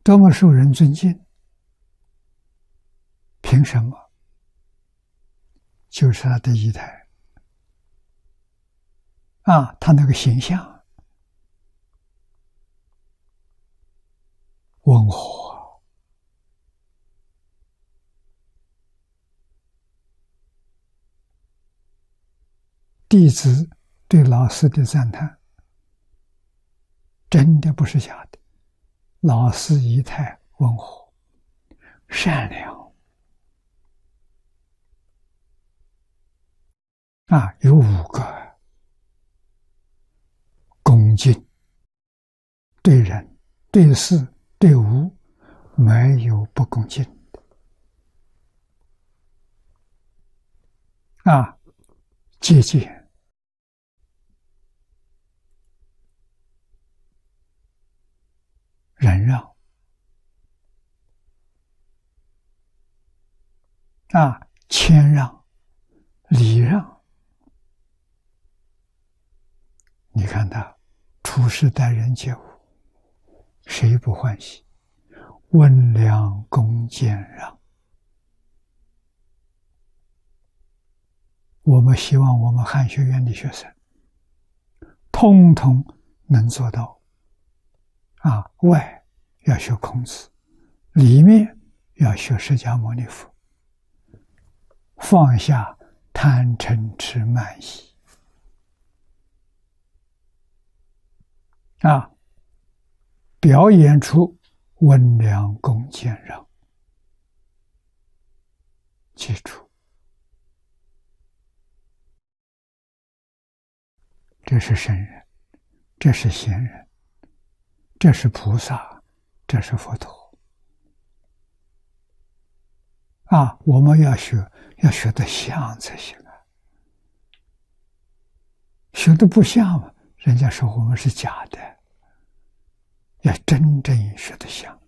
多么受人尊敬，凭什么？就是他的仪态啊，他那个形象温和，弟子对老师的赞叹，真的不是假的。老师仪态温和、善良啊，有5个：恭敬，对人、对事、对物没有不恭敬的啊，节俭，忍让啊，谦让、礼让。你看他处事待人接物，谁不欢喜？温良恭俭让。我们希望我们汉学院的学生通通能做到啊！外要学孔子，里面要学释迦牟尼佛，放下贪嗔痴慢疑啊，表演出温良恭俭让。记住，这是圣人，这是贤人，这是菩萨，这是佛陀啊！我们要学得像才行啊，学得不像嘛，人家说我们是假的，要真正学得像。